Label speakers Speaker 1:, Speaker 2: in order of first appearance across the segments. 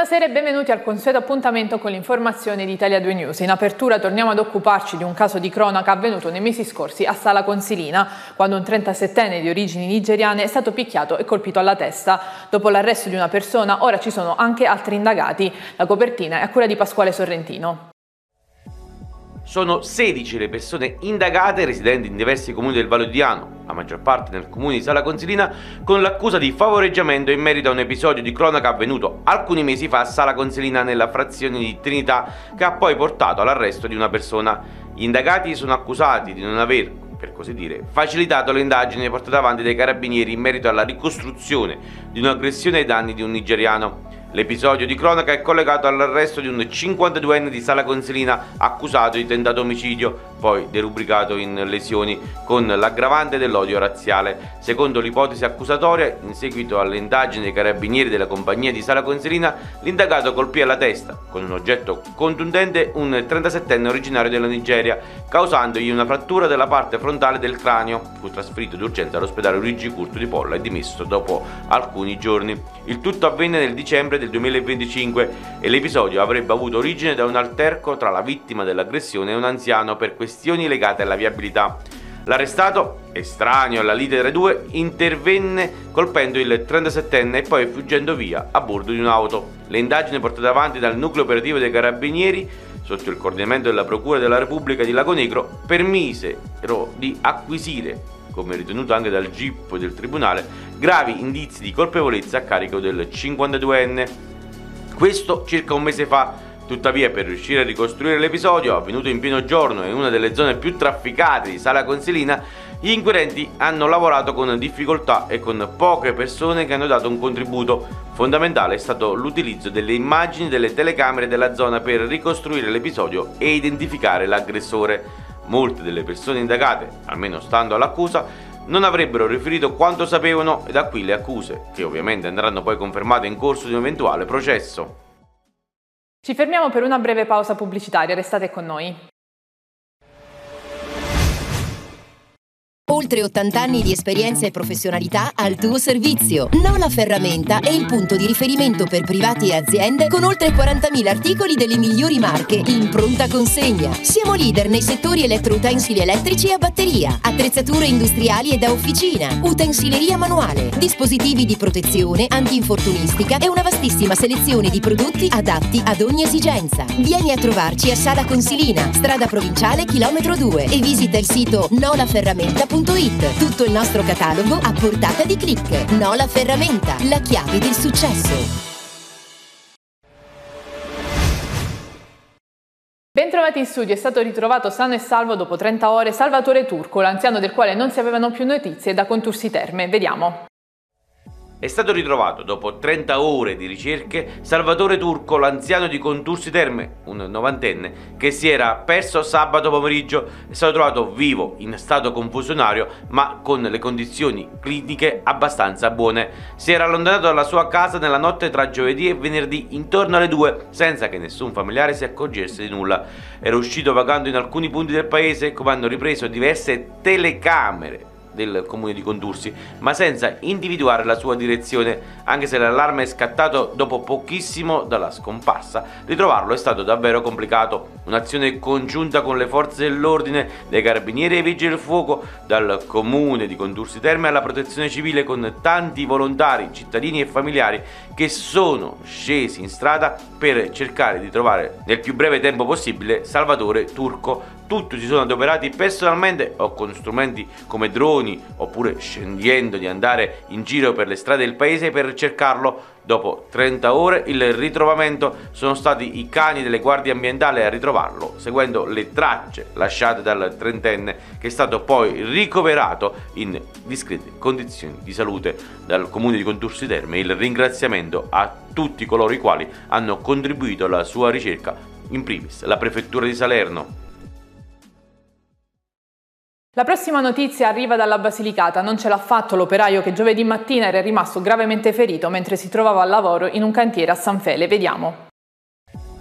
Speaker 1: Buonasera e benvenuti al consueto appuntamento con l'informazione di Italia 2 News. In apertura torniamo ad occuparci di un caso di cronaca avvenuto nei mesi scorsi a Sala Consilina, quando un 37enne di origini nigeriane è stato picchiato e colpito alla testa. Dopo l'arresto di una persona, ora ci sono anche altri indagati. La copertina è a cura di Pasquale Sorrentino.
Speaker 2: Sono 16 le persone indagate residenti in diversi comuni del Vallo di Diano, la maggior parte nel comune di Sala Consilina, con l'accusa di favoreggiamento in merito a un episodio di cronaca avvenuto alcuni mesi fa a Sala Consilina nella frazione di Trinità, che ha poi portato all'arresto di una persona. Gli indagati sono accusati di non aver, per così dire, facilitato le indagini portate avanti dai carabinieri in merito alla ricostruzione di un'aggressione ai danni di un nigeriano. L'episodio di cronaca è collegato all'arresto di un 52enne di Sala Consilina accusato di tentato omicidio, poi derubricato in lesioni con l'aggravante dell'odio razziale. Secondo l'ipotesi accusatoria, in seguito alle indagini dei carabinieri della compagnia di Sala Consilina, l'indagato colpì alla testa con un oggetto contundente un 37enne originario della Nigeria, causandogli una frattura della parte frontale del cranio. Fu trasferito d'urgenza all'ospedale Luigi Curto di Polla e dimesso dopo alcuni giorni. Il tutto avvenne nel dicembre del 2025 e l'episodio avrebbe avuto origine da un alterco tra la vittima dell'aggressione e un anziano per questioni legate alla viabilità. L'arrestato, estraneo alla lite tra i due, intervenne colpendo il 37enne e poi fuggendo via a bordo di un'auto. Le indagini portate avanti dal nucleo operativo dei carabinieri sotto il coordinamento della Procura della Repubblica di Lago Negro permisero di acquisire, come ritenuto anche dal GIP del Tribunale, gravi indizi di colpevolezza a carico del 52enne. Questo circa un mese fa. Tuttavia, per riuscire a ricostruire l'episodio, avvenuto in pieno giorno in una delle zone più trafficate di Sala Consilina, gli inquirenti hanno lavorato con difficoltà e con poche persone che hanno dato un contributo. Fondamentale è stato l'utilizzo delle immagini delle telecamere della zona per ricostruire l'episodio e identificare l'aggressore. Molte delle persone indagate, almeno stando all'accusa, non avrebbero riferito quanto sapevano, e da qui le accuse, che ovviamente andranno poi confermate in corso di un eventuale processo.
Speaker 1: Ci fermiamo per una breve pausa pubblicitaria, restate con noi.
Speaker 3: Oltre 80 anni di esperienza e professionalità al tuo servizio. Nola Ferramenta è il punto di riferimento per privati e aziende con oltre 40.000 articoli delle migliori marche in pronta consegna. Siamo leader nei settori elettroutensili elettrici e a batteria, attrezzature industriali e da officina, utensileria manuale, dispositivi di protezione, antinfortunistica e una vastissima selezione di prodotti adatti ad ogni esigenza. Vieni a trovarci a Sala Consilina, strada provinciale chilometro 2 e visita il sito nolaferramenta.it. Tutto il nostro catalogo a portata di click. Nola Ferramenta, la chiave del successo.
Speaker 1: Bentrovati in studio, è stato ritrovato sano e salvo dopo 30 ore Salvatore Turco, l'anziano del quale non si avevano più notizie da Contursi Terme. Vediamo.
Speaker 2: È stato ritrovato dopo 30 ore di ricerche Salvatore Turco, l'anziano di Contursi Terme, un novantenne che si era perso sabato pomeriggio. È stato trovato vivo, in stato confusionario, ma con le condizioni cliniche abbastanza buone. Si era allontanato dalla sua casa nella notte tra giovedì e venerdì intorno alle 2, senza che nessun familiare si accorgesse di nulla. Era uscito vagando in alcuni punti del paese, come hanno ripreso diverse telecamere del comune di Contursi, ma senza individuare la sua direzione. Anche se l'allarme è scattato dopo pochissimo dalla scomparsa, ritrovarlo è stato davvero complicato. Un'azione congiunta con le forze dell'ordine, dai carabinieri ai vigili del fuoco, dal comune di Contursi Terme alla protezione civile, con tanti volontari, cittadini e familiari che sono scesi in strada per cercare di trovare nel più breve tempo possibile Salvatore Turco. Tutti si sono adoperati personalmente o con strumenti come droni, oppure scegliendo di andare in giro per le strade del paese per cercarlo. Dopo 30 ore il ritrovamento sono stati i cani delle guardie ambientali a ritrovarlo, seguendo le tracce lasciate dal trentenne, che è stato poi ricoverato in discrete condizioni di salute dal comune di Contursi Terme. Il ringraziamento a tutti coloro i quali hanno contribuito alla sua ricerca, in primis la prefettura di Salerno.
Speaker 1: La prossima notizia arriva dalla Basilicata. Non ce l'ha fatto l'operaio che giovedì mattina era rimasto gravemente ferito mentre si trovava al lavoro in un cantiere a San Fele. Vediamo.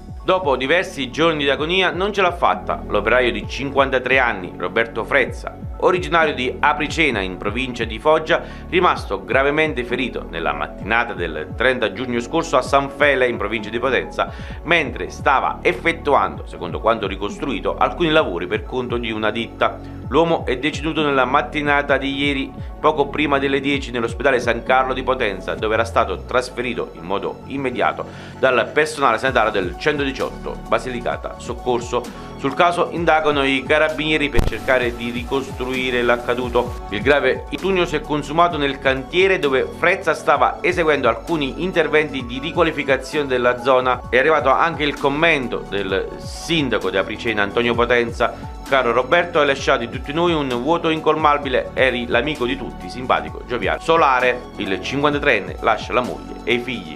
Speaker 2: Dopo diversi giorni di agonia non ce l'ha fatta l'operaio di 53 anni, Roberto Frezza, originario di Apricena in provincia di Foggia, rimasto gravemente ferito nella mattinata del 30 giugno scorso a San Fele in provincia di Potenza, mentre stava effettuando, secondo quanto ricostruito, alcuni lavori per conto di una ditta. L'uomo è deceduto nella mattinata di ieri, poco prima delle 10, nell'ospedale San Carlo di Potenza, dove era stato trasferito in modo immediato dal personale sanitario del 118 Basilicata Soccorso. Sul caso indagano i carabinieri per cercare di ricostruire l'accaduto. Il grave infortunio si è consumato nel cantiere dove Frezza stava eseguendo alcuni interventi di riqualificazione della zona. È arrivato anche il commento del sindaco di Apricena, Antonio Potenza. Caro Roberto, hai lasciato in tutti noi un vuoto incolmabile, eri l'amico di tutti, simpatico, gioviale. Solare, il 53enne, lascia la moglie e i figli.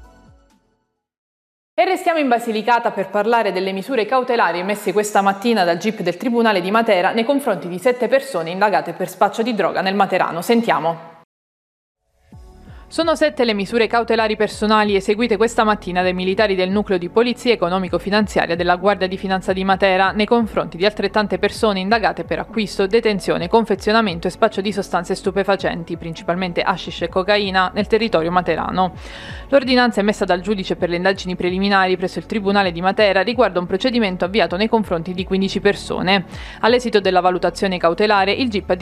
Speaker 1: E restiamo in Basilicata per parlare delle misure cautelari emesse questa mattina dal GIP del Tribunale di Matera nei confronti di 7 persone indagate per spaccio di droga nel Materano. Sentiamo. Sono 7 le misure cautelari personali eseguite questa mattina dai militari del nucleo di polizia economico-finanziaria della Guardia di Finanza di Matera nei confronti di altrettante persone indagate per acquisto, detenzione, confezionamento e spaccio di sostanze stupefacenti, principalmente hashish e cocaina, nel territorio materano. L'ordinanza emessa dal giudice per le indagini preliminari presso il Tribunale di Matera riguarda un procedimento avviato nei confronti di 15 persone. All'esito della valutazione cautelare, il GIP